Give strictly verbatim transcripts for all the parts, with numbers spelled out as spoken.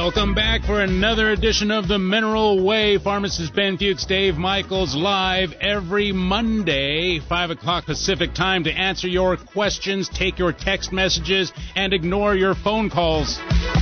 Welcome back for another edition of the Mineral Way. Pharmacist Ben Fuchs, Dave Michaels, live every Monday, five o'clock Pacific time, to answer your questions, take your text messages, and ignore your phone calls.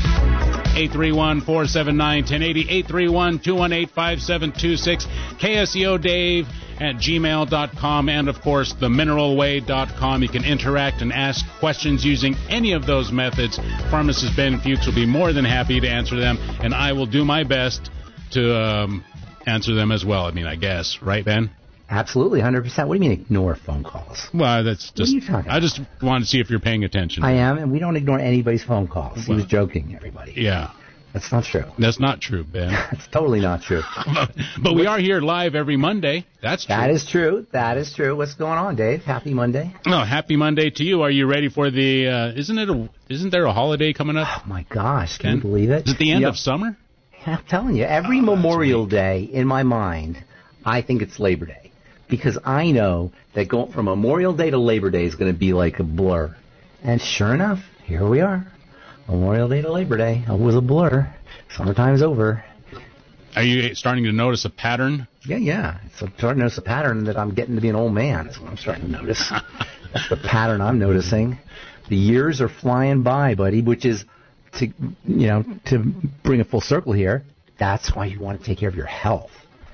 eight three one, four seven nine, one zero eight zero, eight three one, two one eight, five seven two six, K S E O Dave at gmail dot com, and, of course, the mineral way dot com. You can interact and ask questions using any of those methods. Pharmacist Ben Fuchs will be more than happy to answer them, and I will do my best to um, answer them as well. I mean, I guess. Right, Ben? Absolutely, one hundred percent. What do you mean ignore phone calls? Well, that's just... What are you talking about? I just wanted to see if you're paying attention. I am, and we don't ignore anybody's phone calls. Well, he was joking, everybody. Yeah. That's not true. That's not true, Ben. That's totally not true. But we are here live every Monday. That's true. That is true. That is true. What's going on, Dave? Happy Monday. Oh, happy Monday to you. Are you ready for the, uh, isn't it a, isn't there a holiday coming up? Oh, my gosh. Can Ben? you believe it? Is it the end Yep. of summer? I'm telling you, every Oh, Memorial Day in my mind, I think it's Labor Day. Because I know that going from Memorial Day to Labor Day is going to be like a blur. And sure enough, here we are. Memorial Day to Labor Day. It was a blur. Summertime's over. Are you starting to notice a pattern? Yeah, yeah. It's I'm starting to notice a pattern that I'm getting to be an old man. That's what I'm starting to notice. That's the pattern I'm noticing. The years are flying by, buddy, which is, to you know, to bring a full circle here, that's why you want to take care of your health.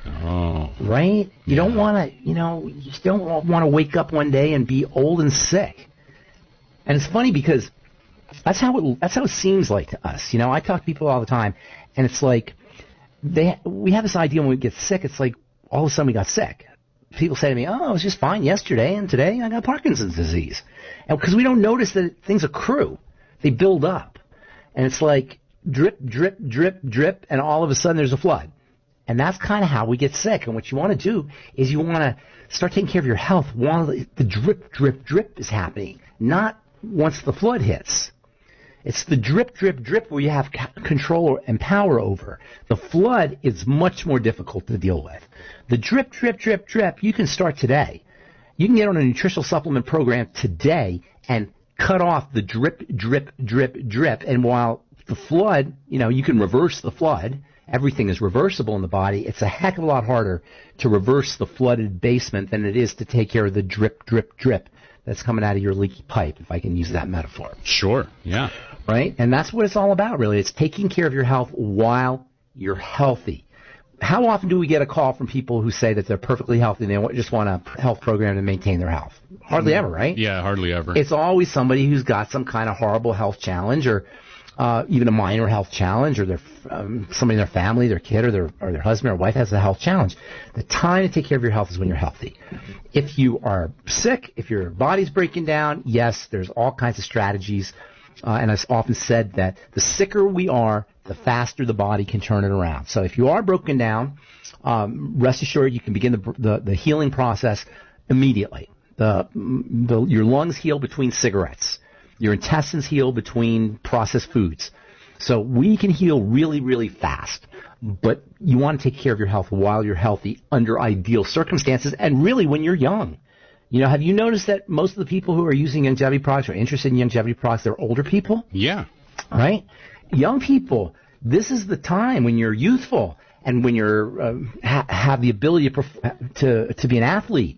Oh. Right? You Yeah. don't want to, you know, you just don't want to wake up one day and be old and sick. And it's funny because that's how it, that's how it seems like to us. You know, I talk to people all the time, and it's like they we have this idea when we get sick, it's like all of a sudden we got sick. People say to me, oh, I was just fine yesterday, and today I got Parkinson's disease. And because we don't notice that things accrue. They build up. And it's like drip, drip, drip, drip, and all of a sudden there's a flood. And that's kind of how we get sick. And what you want to do is you want to start taking care of your health while the drip, drip, drip is happening, not once the flood hits. It's the drip, drip, drip where you have control and power over. The flood is much more difficult to deal with. The drip, drip, drip, drip, you can start today. You can get on a nutritional supplement program today and cut off the drip, drip, drip, drip. And while the flood, you know, you can reverse the flood. Everything is reversible in the body. It's a heck of a lot harder to reverse the flooded basement than it is to take care of the drip, drip, drip that's coming out of your leaky pipe, if I can use that metaphor. Sure, yeah. Right? And that's what it's all about, really. It's taking care of your health while you're healthy. How often do we get a call from people who say that they're perfectly healthy and they just want a health program to maintain their health? Hardly ever, right? Yeah, hardly ever. It's always somebody who's got some kind of horrible health challenge, or uh, even a minor health challenge, or their um, somebody in their family, their kid, or their or their husband or wife has a health challenge. The time to take care of your health is when you're healthy. If you are sick, if your body's breaking down, yes, there's all kinds of strategies. Uh, and I've often said that the sicker we are, the faster the body can turn it around. So if you are broken down, um, rest assured you can begin the, the, the healing process immediately. The, the, your lungs heal between cigarettes. Your intestines heal between processed foods. So we can heal really, really fast. But you want to take care of your health while you're healthy under ideal circumstances, and really when you're young. You know, have you noticed that most of the people who are using longevity products or interested in longevity products, they're older people? Yeah. Right? Young people, this is the time when you're youthful and when you're uh, ha- have the ability to, perf- to to be an athlete,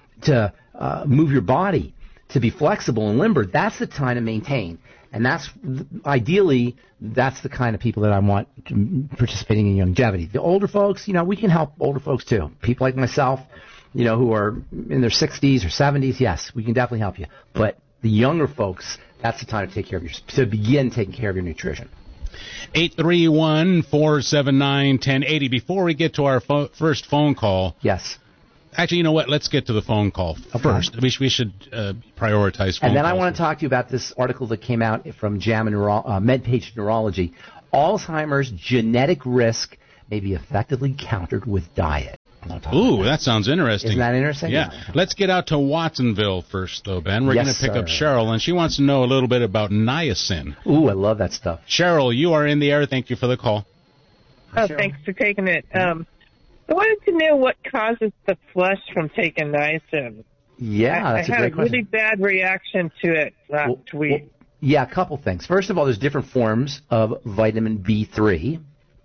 to uh, move your body, to be flexible and limber. That's the time to maintain. And that's, ideally, that's the kind of people that I want participating in longevity. The older folks, you know, we can help older folks too. People like myself, you know, who are in their sixties or seventies, yes, we can definitely help you. But the younger folks, that's the time to take care of your, to begin taking care of your nutrition. eight three one, four seven nine, one zero eight zero. Before we get to our fo- first phone call. Yes. Actually, you know what? Let's get to the phone call okay. first. We, sh- we should uh, prioritize phone And then calls. I want to talk to you about this article that came out from JAMA Neuro- uh, MedPage Neurology. Alzheimer's genetic risk may be effectively countered with diet. Ooh, that sounds interesting. Isn't that interesting? Yeah. Let's get out to Watsonville first, though, Ben. We're Yes, going to pick sir. up Cheryl, and she wants to know a little bit about niacin. Ooh, I love that stuff. Cheryl, you are in the air. Thank you for the call. Oh, Cheryl. thanks for taking it. Um, I wanted to know what causes the flush from taking niacin. Yeah, I, that's I a had great a question. really bad reaction to it last Well, week. Yeah, a couple things. First of all, there's different forms of vitamin B three.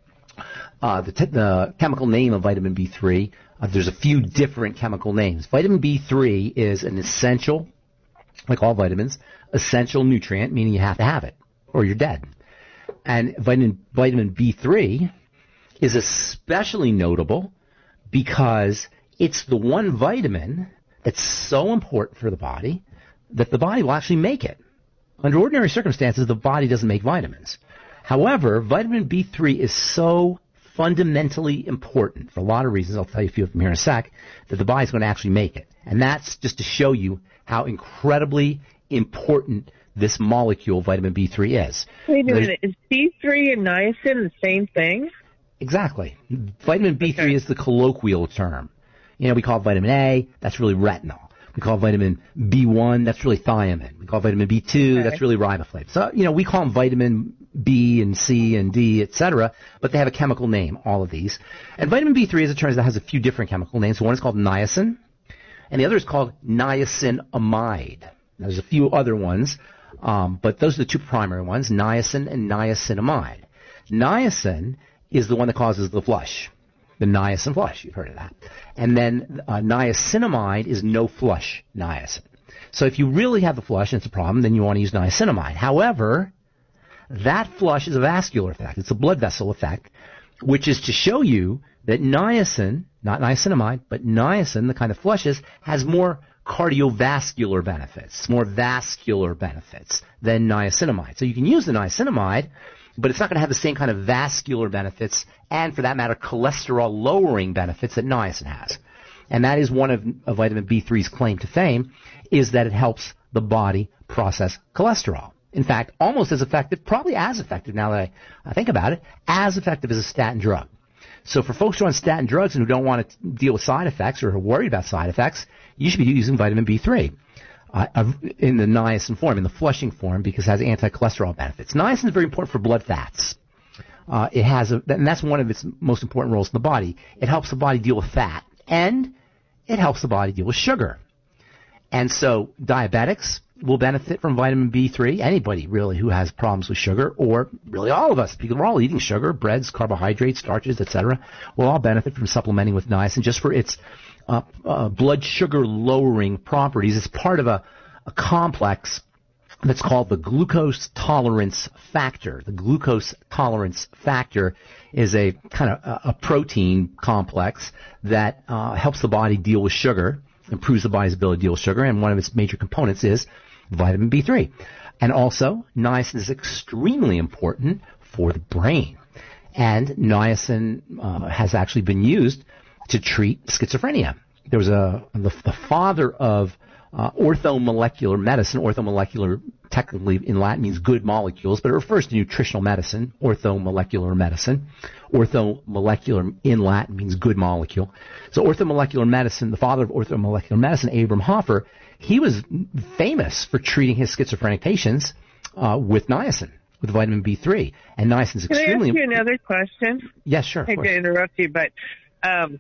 Uh, the, t- the chemical name of vitamin B three, uh, there's a few different chemical names. Vitamin B three is an essential, like all vitamins, essential nutrient, meaning you have to have it, or you're dead. And vitamin, vitamin B three is especially notable because it's the one vitamin that's so important for the body that the body will actually make it. Under ordinary circumstances, the body doesn't make vitamins. However, vitamin B three is so fundamentally important for a lot of reasons, I'll tell you a few of them here in a sec, that the body's going to actually make it. And that's just to show you how incredibly important this molecule, vitamin B three, is. Wait a minute, is B three and niacin the same thing? Exactly. Vitamin B three okay. is the colloquial term. You know, we call it vitamin A, that's really retinol. We call vitamin B one, that's really thiamine. We call vitamin B two, okay. that's really riboflavin. So, you know, we call them vitamin B and C and D, et cetera, but they have a chemical name, all of these. And vitamin B three, as it turns out, has a few different chemical names. One is called niacin, and the other is called niacinamide. There's a few other ones, um, but those are the two primary ones, niacin and niacinamide. Niacin is the one that causes the flush. The niacin flush, you've heard of that. And then uh, niacinamide is no flush niacin. So if you really have the flush and it's a problem, then you want to use niacinamide. However, that flush is a vascular effect. It's a blood vessel effect, which is to show you that niacin, not niacinamide, but niacin, the kind of flushes, has more cardiovascular benefits, more vascular benefits than niacinamide. So you can use the niacinamide, but it's not going to have the same kind of vascular benefits and, for that matter, cholesterol-lowering benefits that niacin has. And that is one of, of vitamin B three's claim to fame, is that it helps the body process cholesterol. In fact, almost as effective, probably as effective now that I, I think about it, as effective as a statin drug. So for folks who are on statin drugs and who don't want to deal with side effects or are worried about side effects, you should be using vitamin B three. Uh, in the niacin form, in the flushing form, because it has anti-cholesterol benefits. Niacin is very important for blood fats. Uh, it has, a, and that's one of its most important roles in the body. It helps the body deal with fat, and it helps the body deal with sugar. And so diabetics will benefit from vitamin B three. Anybody, really, who has problems with sugar, or really all of us, because we're all eating sugar, breads, carbohydrates, starches, et cetera, will all benefit from supplementing with niacin just for its Uh, uh, blood sugar lowering properties. It's part of a, a complex that's called the glucose tolerance factor. The glucose tolerance factor is a kind of a, a protein complex that uh, helps the body deal with sugar, improves the body's ability to deal with sugar, and one of its major components is vitamin B three. And also, niacin is extremely important for the brain. And niacin uh, has actually been used to treat schizophrenia. There was a the, the father of uh, orthomolecular medicine. Orthomolecular, technically in Latin, means good molecules, but it refers to nutritional medicine. Orthomolecular medicine. Orthomolecular in Latin means good molecule. So orthomolecular medicine, the father of orthomolecular medicine, Abraham Hoffer, he was famous for treating his schizophrenic patients uh, with niacin, with vitamin B three. And niacin is extremely. Can I ask you another question? Yes, sure. I hate to interrupt you, but um,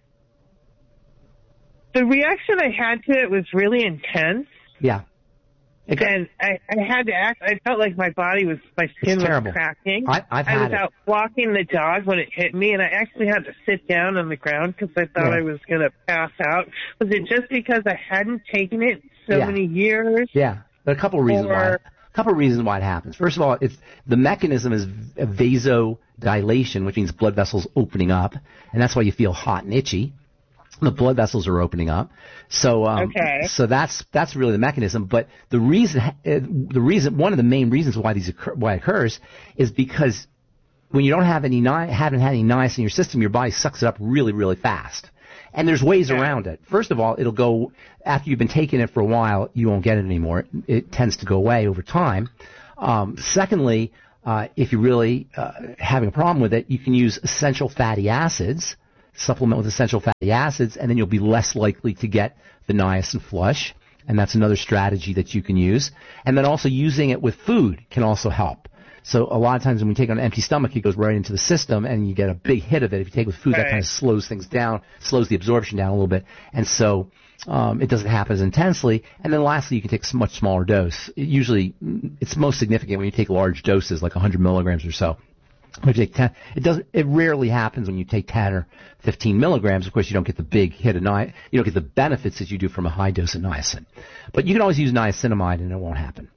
the reaction I had to it was really intense. Yeah. It, and I, I had to act. I felt like my body was, my skin was cracking. I, I've had I was it. out walking the dog when it hit me, and I actually had to sit down on the ground because I thought yeah. I was going to pass out. Was it just because I hadn't taken it so yeah. many years? Yeah, there are a couple of reasons or, why. A couple of reasons why it happens. First of all, it's the mechanism is vasodilation, which means blood vessels opening up, and that's why you feel hot and itchy. The blood vessels are opening up, so um, okay. so that's that's really the mechanism. But the reason, uh, the reason, one of the main reasons why these occur, why it occurs is because when you don't have any ni- haven't had any niacin in your system, your body sucks it up really, really fast. And there's ways okay. around it. First of all, it'll go after you've been taking it for a while. You won't get it anymore. It, it tends to go away over time. Um, secondly, uh, if you're really uh, having a problem with it, you can use essential fatty acids. Supplement with essential fatty acids, and then you'll be less likely to get the niacin flush, and that's another strategy that you can use. And then also using it with food can also help. So a lot of times when we take it on an empty stomach, it goes right into the system, and you get a big hit of it. If you take it with food, right. that kind of slows things down, slows the absorption down a little bit. And so um, it doesn't happen as intensely. And then lastly, you can take a much smaller dose. It usually, it's most significant when you take large doses, like one hundred milligrams or so. When you take ten, it doesn't. It rarely happens when you take ten or fifteen milligrams. Of course, you don't get the big hit of ni- You don't get the benefits that you do from a high dose of niacin. But you can always use niacinamide, and it won't happen.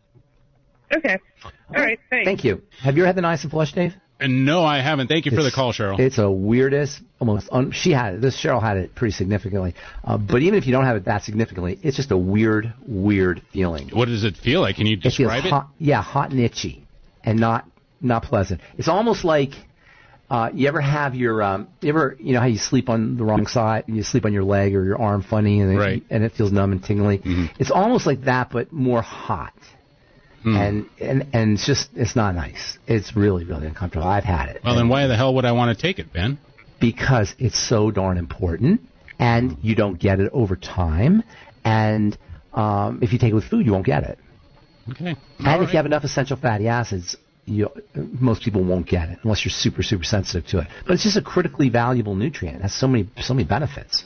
Okay. All right. Thanks. Thank you. Have you ever had the niacin flush, Dave? And no, I haven't. Thank you it's, for the call, Cheryl. It's a weirdest, almost. Un- she had it. This Cheryl had it pretty significantly. Uh, but even if you don't have it that significantly, it's just a weird, weird feeling. What does it feel like? Can you describe it? Feels hot, yeah, hot and itchy, and not. Not pleasant. It's almost like uh, you ever have your, um, you ever, you know how you sleep on the wrong side, you sleep on your leg or your arm funny, and, right. it, and it feels numb and tingly. Mm-hmm. It's almost like that, but more hot. Mm. And, and and it's just, it's not nice. It's really, really uncomfortable. I've had it. Well, and then why the hell would I want to take it, Ben? Because it's so darn important, and you don't get it over time, and um, if you take it with food, you won't get it. Okay. And All if right. you have enough essential fatty acids, You, most people won't get it unless you're super, super sensitive to it. But it's just a critically valuable nutrient. It has so many, so many benefits.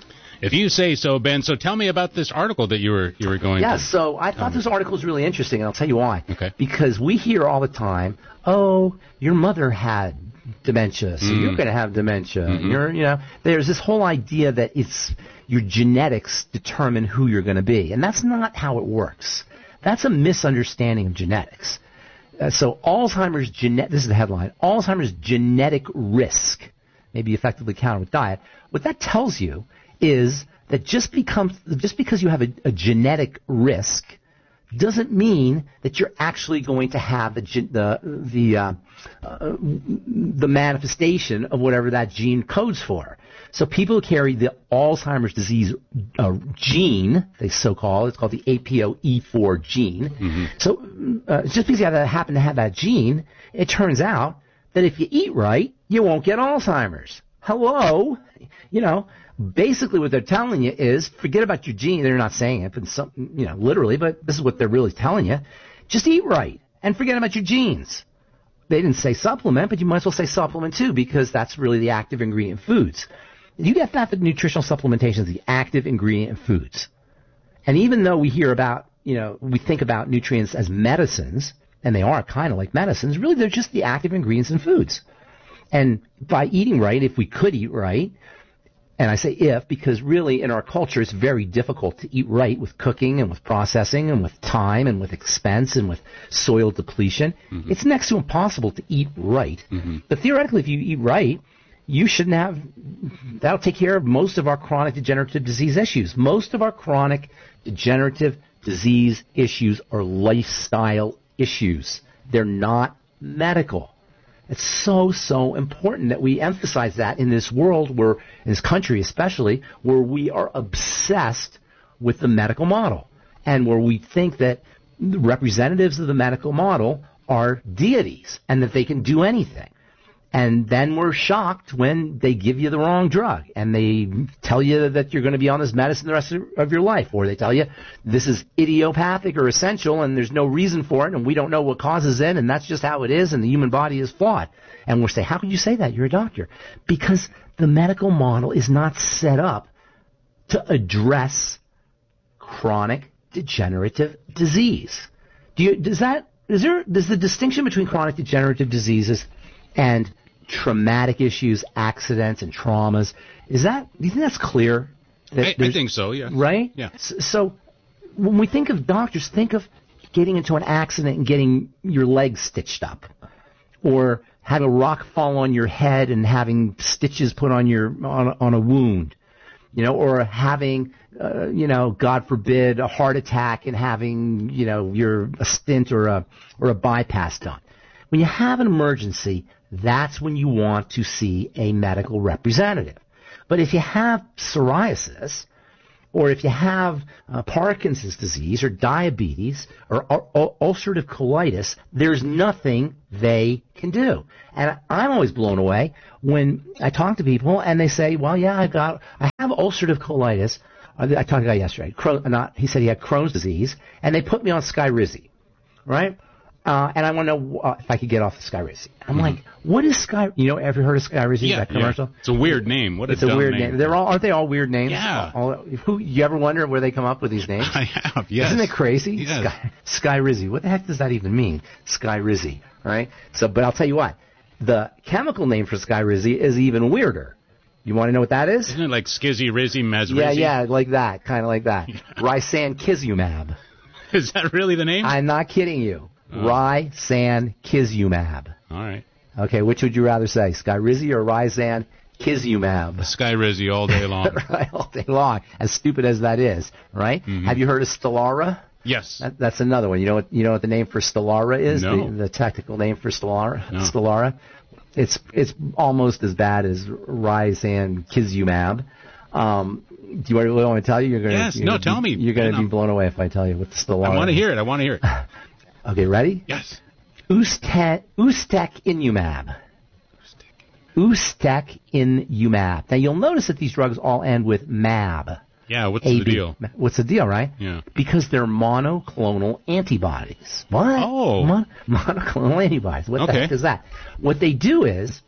If you say so, Ben. So tell me about this article that you were you were going. Yeah. to. So I thought um, this article was really interesting, and I'll tell you why. Okay. Because we hear all the time, "Oh, your mother had dementia, so mm. you're going to have dementia." Mm-hmm. You're, you know, there's this whole idea that it's your genetics determine who you're going to be, and that's not how it works. That's a misunderstanding of genetics. Uh, so Alzheimer's genetic, this is the headline, Alzheimer's genetic risk may be effectively countered with diet. What that tells you is that just, become, just because you have a, a genetic risk doesn't mean that you're actually going to have the the the, uh, uh, the manifestation of whatever that gene codes for. So people who carry the Alzheimer's disease uh, gene, they so-called, it's called the A P O E four gene. Mm-hmm. So uh, just because you have, happen to have that gene, it turns out that if you eat right, you won't get Alzheimer's. Hello? You know, basically what they're telling you is forget about your gene. They're not saying it, but some, you know, literally, but this is what they're really telling you. Just eat right and forget about your genes. They didn't say supplement, but you might as well say supplement too, because that's really the active ingredient in foods. You get that, the nutritional supplementation is the active ingredient in foods. And even though we hear about, you know, we think about nutrients as medicines, and they are kind of like medicines, really they're just the active ingredients in foods. And by eating right, if we could eat right, and I say if, because really in our culture it's very difficult to eat right with cooking and with processing and with time and with expense and with soil depletion. Mm-hmm. It's next to impossible to eat right. Mm-hmm. But theoretically, if you eat right, you shouldn't have, that'll take care of most of our chronic degenerative disease issues. Most of our chronic degenerative disease issues are lifestyle issues. They're not medical. It's so, so important that we emphasize that in this world where, in this country especially, where we are obsessed with the medical model and where we think that the representatives of the medical model are deities and that they can do anything. And then we're shocked when they give you the wrong drug and they tell you that you're going to be on this medicine the rest of your life, or they tell you this is idiopathic or essential and there's no reason for it and we don't know what causes it and that's just how it is and the human body is flawed. And we'll say, how could you say that? You're a doctor. Because the medical model is not set up to address chronic degenerative disease. Do you, does that, is there, does the distinction between chronic degenerative diseases and traumatic issues, accidents, and traumas, is that, do you think that's clear? That I, I think so, yeah. Right? Yeah. So, so when we think of doctors, think of getting into an accident and getting your leg stitched up, or having a rock fall on your head and having stitches put on your on, on a wound, you know, or having, uh, you know, God forbid, a heart attack and having, you know, your a stent or a or a bypass done. When you have an emergency, that's when you want to see a medical representative. But if you have psoriasis, or if you have uh, Parkinson's disease, or diabetes, or, or, or ulcerative colitis, there's nothing they can do. And I'm always blown away when I talk to people and they say, well, yeah, I got, I have ulcerative colitis. I talked to a guy yesterday. Crohn, not, he said he had Crohn's disease, and they put me on Skyrizi, right? Uh, and I want to know uh, if I could get off of Skyrizi. I'm mm-hmm. like, what is Sky? You know, ever heard of Skyrizi? Yeah, that commercial. Yeah. It's a weird name. What a it's a weird name. name. They're all aren't they all weird names? Yeah. All, who you ever wonder where they come up with these names? I have. Yes. Isn't it crazy? Yes. Sky, Skyrizi. What the heck does that even mean? Skyrizi. Right. So, but I'll tell you what. The chemical name for Skyrizi is even weirder. You want to know what that is? Isn't it like Skizzy, Rizzy, Mezrizzi? Yeah, yeah, like that, kind of like that. Risankizumab. Is that really the name? I'm not kidding you. Oh. Risankizumab. All right. Okay, which would you rather say, Skyrizi or Risankizumab? Skyrizi all day long. Right, all day long. As stupid as that is, right? Mm-hmm. Have you heard of Stelara? Yes. That, that's another one. You know what? You know what the name for Stelara is? No. The, the technical name for Stelara. No. Stelara. It's it's almost as bad as Risankizumab. Um, do you really want me to tell you? You're gonna, yes. You're No. gonna Tell be, me. You're going to be blown away if I tell you what the Stelara. I want to hear it. I want to hear it. Okay. Ready? Yes. Uste, Ustekinumab. Ustekinumab. Now you'll notice that these drugs all end with mab. Yeah, what's A B. the deal? What's the deal, right? Yeah. Because they're monoclonal antibodies. What? Oh. Mon- monoclonal antibodies. What okay. the heck is that? What they do is,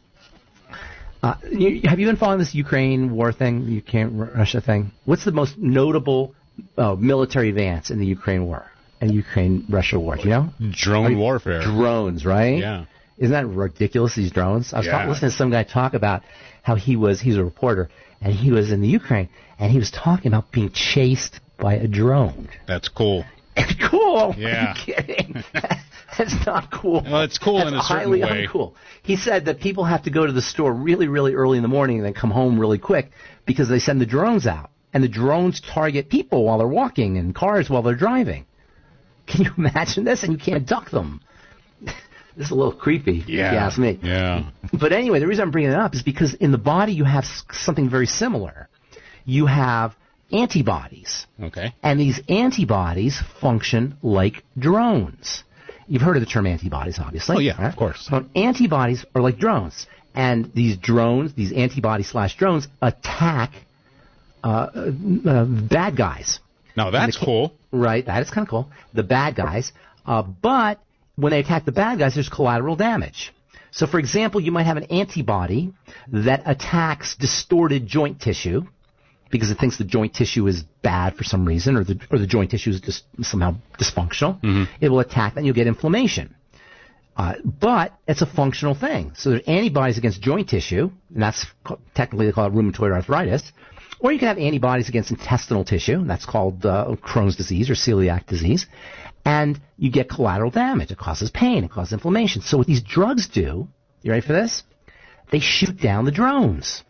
uh, you, have you been following this Ukraine war thing, the Ukraine-Russia thing? What's the most notable uh, military advance in the Ukraine war and Ukraine-Russia war? Do you know? Drone you, warfare. Drones, right? Yeah. Isn't that ridiculous, these drones? I was yeah. talking, listening to some guy talk about how he was, he's a reporter, and he was in the Ukraine, and he was talking about being chased by a drone. That's cool. Cool? Yeah. Are you kidding? That's not cool. Well, it's cool That's in a certain highly way. Uncool. He said that people have to go to the store really, really early in the morning and then come home really quick because they send the drones out. And the drones target people while they're walking and cars while they're driving. Can you imagine this? And you can't duck them. This is a little creepy, yeah. if you ask me. Yeah. But anyway, the reason I'm bringing it up is because in the body you have something very similar. You have antibodies. Okay. And these antibodies function like drones. You've heard of the term antibodies, obviously. Oh, yeah, right? of course. So antibodies are like drones. And these drones, these antibody slash drones, attack uh, uh, bad guys. Now, that's cool. Right, that is kind of cool. The bad guys. Uh, but when they attack the bad guys, there's collateral damage. So, for example, you might have an antibody that attacks distorted joint tissue because it thinks the joint tissue is bad for some reason, or the or the joint tissue is just somehow dysfunctional. Mm-hmm. It will attack that, and you'll get inflammation. Uh, but it's a functional thing. So there's antibodies against joint tissue, and that's technically they call it rheumatoid arthritis. Or you can have antibodies against intestinal tissue, and that's called uh, Crohn's disease or celiac disease. And you get collateral damage. It causes pain. It causes inflammation. So what these drugs do, you ready for this? They shoot down the drones.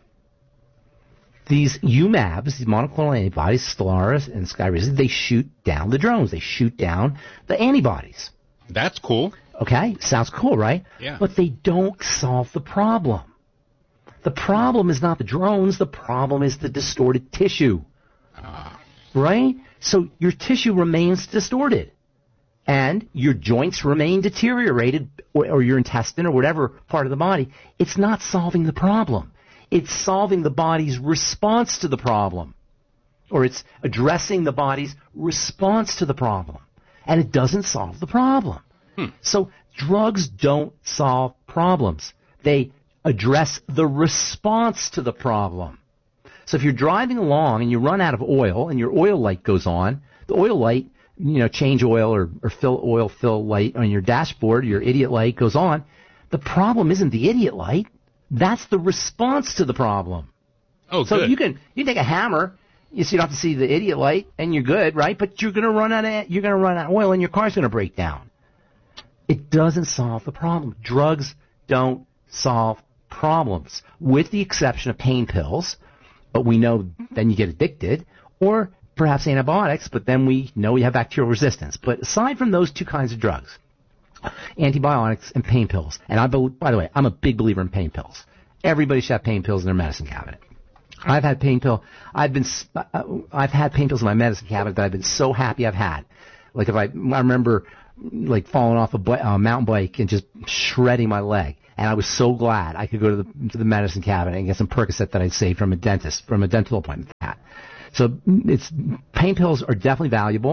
These U MABs, these monoclonal antibodies, Stelara and Skyrizi, they shoot down the drones. They shoot down the antibodies. That's cool. Okay, sounds cool, right? Yeah. But they don't solve the problem. The problem is not the drones. The problem is the distorted tissue. Ah. Right? So your tissue remains distorted. And your joints remain deteriorated, or, or your intestine or whatever part of the body. It's not solving the problem. It's solving the body's response to the problem. Or it's addressing the body's response to the problem. And it doesn't solve the problem. Hmm. So drugs don't solve problems. They address the response to the problem. So if you're driving along and you run out of oil and your oil light goes on, the oil light, you know, change oil or, or fill oil fill light on your dashboard, your idiot light goes on. The problem isn't the idiot light. That's the response to the problem. Oh, so good. you can you take a hammer, you, so you don't have to see the idiot light, and you're good, right? But you're going to run out of you're going to run out of oil, and your car's going to break down. It doesn't solve the problem. Drugs don't solve problems, with the exception of pain pills. But we know then you get addicted, or perhaps antibiotics, but then we know you have bacterial resistance. But aside from those two kinds of drugs, antibiotics and pain pills, and I, by the way, I'm a big believer in pain pills. Everybody should have pain pills in their medicine cabinet. I've had pain pill, I've been, I've had pain pills in my medicine cabinet that I've been so happy I've had. Like if I, I remember like falling off a uh, mountain bike and just shredding my leg. And I was so glad I could go to the, to the medicine cabinet and get some Percocet that I'd saved from a dentist, from a dental appointment. So it's, pain pills are definitely valuable.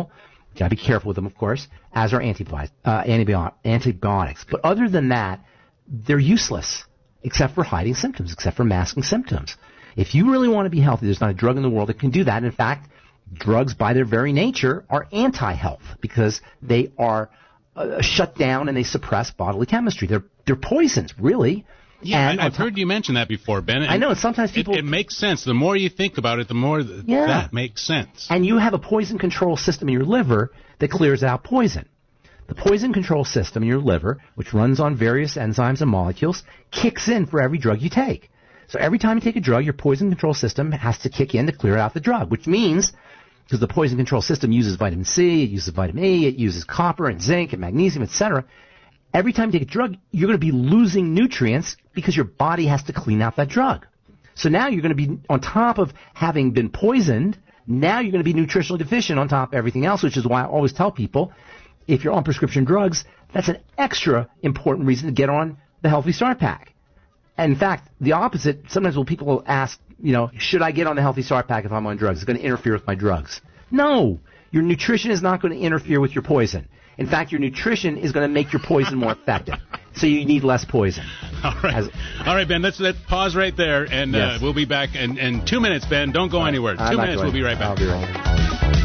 You got to be careful with them, of course, as are antibiotics, uh, antibiotics. But other than that, they're useless, except for hiding symptoms, except for masking symptoms. If you really want to be healthy, there's not a drug in the world that can do that. In fact, drugs by their very nature are anti-health because they are uh, shut down and they suppress bodily chemistry. They're they're poisons, really. Yeah, and I, I've heard you mention that before, Ben. I know. Sometimes people... It, it makes sense. The more you think about it, the more th- yeah. that makes sense. And you have a poison control system in your liver that clears out poison. The poison control system in your liver, which runs on various enzymes and molecules, kicks in for every drug you take. So every time you take a drug, your poison control system has to kick in to clear out the drug, which means, because the poison control system uses vitamin C, it uses vitamin E, it uses copper and zinc and magnesium, et cetera. Every time you take a drug, you're going to be losing nutrients because your body has to clean out that drug. So now you're going to be, on top of having been poisoned, now you're going to be nutritionally deficient on top of everything else, which is why I always tell people, if you're on prescription drugs, that's an extra important reason to get on the Healthy Start Pack. And in fact, the opposite, sometimes when people will ask, you know, should I get on the Healthy Start Pack if I'm on drugs? It's going to interfere with my drugs. No, your nutrition is not going to interfere with your poison. In fact, your nutrition is going to make your poison more effective. So you need less poison. All right. As, All right, Ben, let's, let's pause right there, and yes. uh, we'll be back in, in two minutes, Ben. Don't go anywhere. I'm two minutes, we'll be right back. I'll be right back.